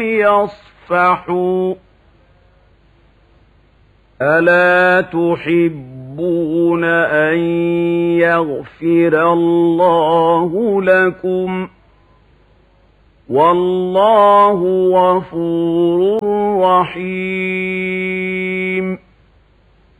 يصفحوا ألا تحبون أن يغفر الله لكم والله غفور رحيم